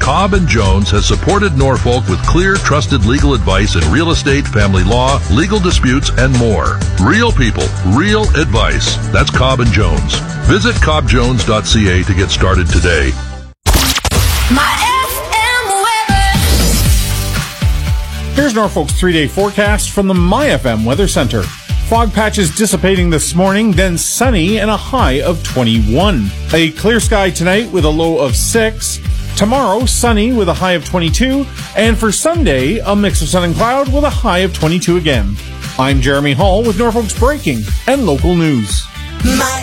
Cobb & Jones has supported Norfolk with clear, trusted legal advice in real estate, family law, legal disputes, and more. Real people, real advice. That's Cobb & Jones. Visit cobbjones.ca to get started today. Here's Norfolk's 3-day forecast from the MyFM Weather Center. Fog patches dissipating this morning, then sunny and a high of 21. A clear sky tonight with a low of 6. Tomorrow, sunny with a high of 22. And for Sunday, a mix of sun and cloud with a high of 22 again. I'm Jeremy Hall with Norfolk's breaking and local news.